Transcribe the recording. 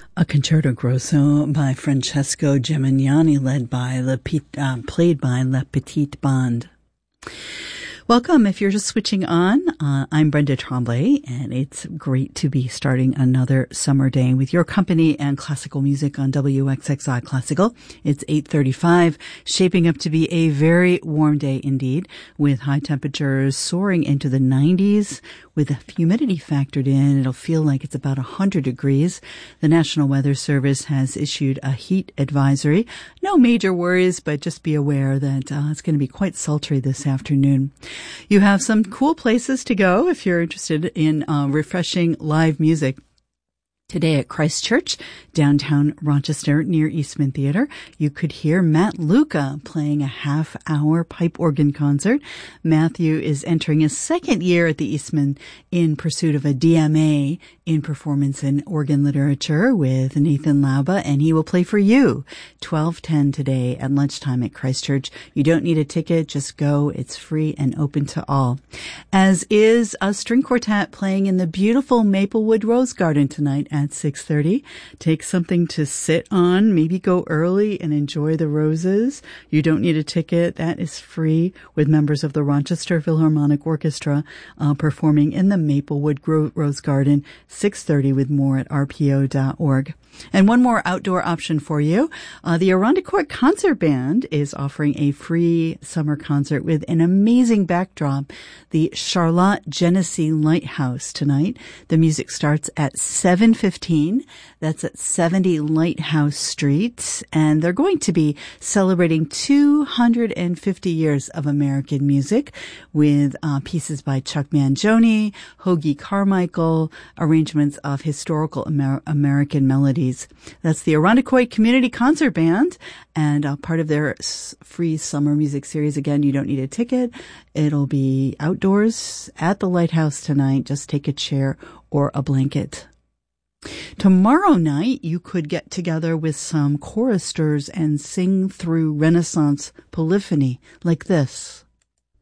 A concerto grosso by Francesco Gemignani, played by La Petite Bande. Welcome. If you're just switching on, I'm Brenda Tremblay, and it's great to be starting another summer day with your company and classical music on WXXI Classical. It's 8:35, shaping up to be a very warm day indeed, with high temperatures soaring into the 90s. With the humidity factored in, it'll feel like it's about 100 degrees. The National Weather Service has issued a heat advisory. No major worries, but just be aware that it's going to be quite sultry this afternoon. You have some cool places to go if you're interested in refreshing live music. Today at Christ Church, downtown Rochester near Eastman Theater, you could hear Matt Luca playing a half-hour pipe organ concert. Matthew is entering his second year at the Eastman in pursuit of a DMA in Performance and Organ Literature with Nathan Lauba, and he will play for you 12:10 today at lunchtime at Christ Church. You don't need a ticket, just go. It's free and open to all. As is a string quartet playing in the beautiful Maplewood Rose Garden tonight at 6:30. Take something to sit on, maybe go early and enjoy the roses. You don't need a ticket. That is free, with members of the Rochester Philharmonic Orchestra performing in the Maplewood Rose Garden, 6:30, with more at rpo.org. And one more outdoor option for you. The Irondequoit Concert Band is offering a free summer concert with an amazing backdrop, the Charlotte Genesee Lighthouse tonight. The music starts at 7:15. That's at 70 Lighthouse Street. And they're going to be celebrating 250 years of American music with pieces by Chuck Mangione, Hoagy Carmichael, arrangements of historical American melodies. That's the Irondequoit Community Concert Band, and part of their free summer music series. Again, you don't need a ticket. It'll be outdoors at the Lighthouse tonight. Just take a chair or a blanket. Tomorrow night, you could get together with some choristers and sing through Renaissance polyphony like this.